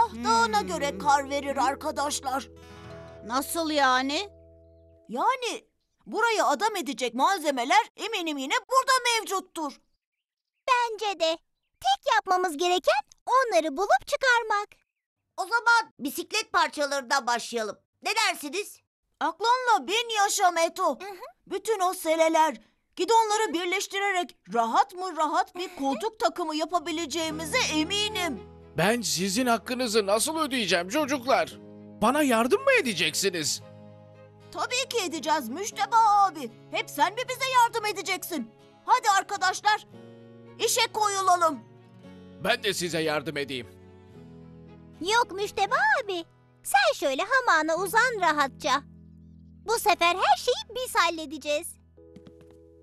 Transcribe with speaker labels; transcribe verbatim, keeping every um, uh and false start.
Speaker 1: da ona göre kar verir arkadaşlar.
Speaker 2: Nasıl yani?
Speaker 1: Yani burayı adam edecek malzemeler eminim yine burada mevcuttur.
Speaker 3: Bence de. Tek yapmamız gereken onları bulup çıkarmak.
Speaker 4: O zaman bisiklet parçalarından başlayalım. Ne dersiniz?
Speaker 1: Aklınla bin yaşa Meto. Bütün o seleler, gidonları birleştirerek rahat mı rahat bir koltuk takımı yapabileceğimize eminim.
Speaker 5: Ben sizin hakkınızı nasıl ödeyeceğim çocuklar? Bana yardım mı edeceksiniz?
Speaker 1: Tabii ki edeceğiz Müşteba abi. Hep sen mi bize yardım edeceksin? Hadi arkadaşlar, işe koyulalım.
Speaker 5: Ben de size yardım edeyim.
Speaker 3: Yok Müşteba abi. Sen şöyle hamağına uzan rahatça. Bu sefer her şeyi biz halledeceğiz.